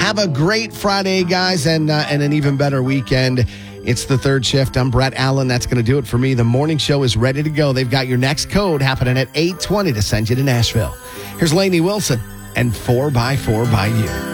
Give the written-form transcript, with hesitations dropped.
Have a great Friday, guys, and an even better weekend. It's the third shift. I'm Brett Allen. That's going to do it for me. The morning show is ready to go. They've got your next code happening at 8:20 to send you to Nashville. Here's Lainey Wilson and 4x4 by You.